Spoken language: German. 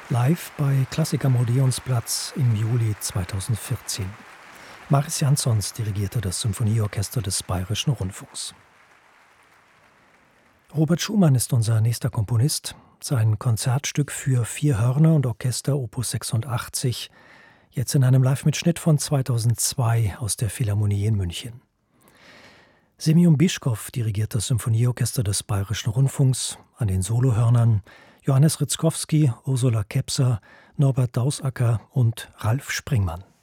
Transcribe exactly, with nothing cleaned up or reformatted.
Live bei Klassik am Odeonsplatz im Juli zweitausendvierzehn. Maris Jansons dirigierte das Symphonieorchester des Bayerischen Rundfunks. Robert Schumann ist unser nächster Komponist. Sein Konzertstück für vier Hörner und Orchester Opus sechsundachtzig, jetzt in einem Live-Mitschnitt von zweitausendzwei aus der Philharmonie in München. Semyon Bischkow dirigiert das Symphonieorchester des Bayerischen Rundfunks, an den Solohörnern Johannes Ritzkowski, Ursula Kepser, Norbert Dausacker und Ralf Springmann.